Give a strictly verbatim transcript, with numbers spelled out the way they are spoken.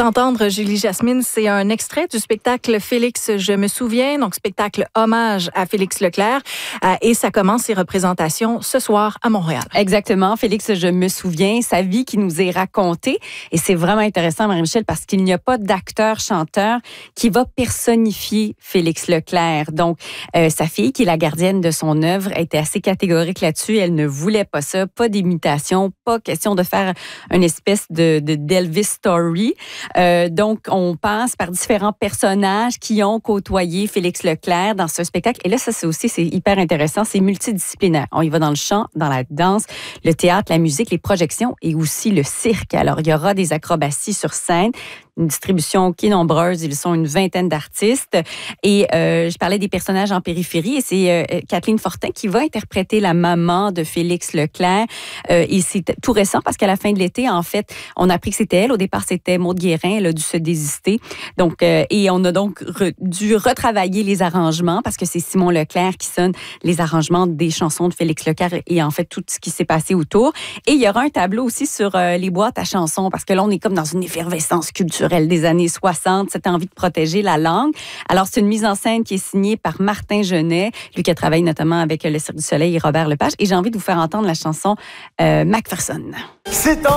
d'entendre, Julie Jasmine, c'est un extrait du spectacle Félix, je me souviens, donc spectacle hommage à Félix Leclerc. Euh, et ça commence ses représentations ce soir à Montréal. Exactement. Félix, je me souviens, sa vie qui nous est racontée. Et c'est vraiment intéressant, Marie-Michel, parce qu'il n'y a pas d'acteur-chanteur qui va personnifier Félix Leclerc. Donc, euh, sa fille, qui est la gardienne de son œuvre, était assez catégorique là-dessus. Elle ne voulait pas ça, pas d'imitation, pas question de faire une espèce de, de d'Elvis story. Euh, donc, on passe par différents personnages qui ont côtoyé Félix Leclerc dans ce spectacle. Et là, ça, c'est aussi, c'est hyper intéressant, c'est multidisciplinaire. On y va dans le chant, dans la danse, le théâtre, la musique, les projections et aussi le cirque. Alors, il y aura des acrobaties sur scène, une distribution qui est nombreuse. Ils sont une vingtaine d'artistes. Et euh, je parlais des personnages en périphérie. Et c'est euh, Kathleen Fortin qui va interpréter la maman de Félix Leclerc. Euh, et c'est tout récent parce qu'à la fin de l'été, en fait, on a appris que c'était elle. Au départ, c'était Maude Guérin. Elle a dû se désister. Donc, euh, et on a donc re, dû retravailler les arrangements parce que c'est Simon Leclerc qui sonne les arrangements des chansons de Félix Leclerc et en fait tout ce qui s'est passé autour. Et il y aura un tableau aussi sur euh, les boîtes à chansons parce que là, on est comme dans une effervescence culturelle des années soixante, cette envie de protéger la langue. Alors, c'est une mise en scène qui est signée par Martin Genet, lui qui a travaillé notamment avec le Cirque du Soleil et Robert Lepage. Et j'ai envie de vous faire entendre la chanson euh, Macpherson. C'est